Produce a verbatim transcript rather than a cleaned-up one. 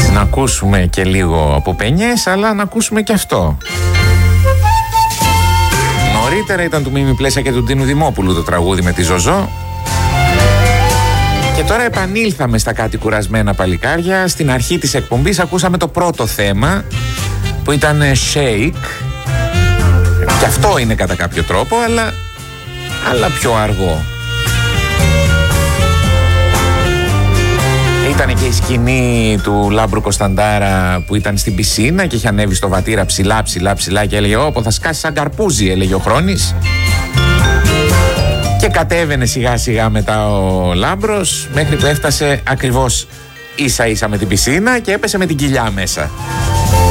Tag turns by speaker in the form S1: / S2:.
S1: Να ακούσουμε και λίγο από πενιές, αλλά να ακούσουμε και αυτό. Νωρίτερα ήταν του Μίμη Πλέσσα και του Ντίνου Δημόπουλου το τραγούδι με τη Ζωζό. Και τώρα επανήλθαμε στα κάτι κουρασμένα παλικάρια. Στην αρχή της εκπομπής ακούσαμε το πρώτο θέμα που ήταν Shake. Και αυτό είναι κατά κάποιο τρόπο, αλλά, αλλά πιο αργό. Ήταν και η σκηνή του Λάμπρου Κωνσταντάρα που ήταν στην πισίνα και είχε ανέβει στο βατήρα ψηλά ψηλά ψηλά και έλεγε «Όπο θα σκάσει σαν καρπούζι», έλεγε ο Χρόνης. Και κατέβαινε σιγά σιγά μετά ο Λάμπρος μέχρι που έφτασε ακριβώς ίσα ίσα με την πισίνα και έπεσε με την κοιλιά μέσα.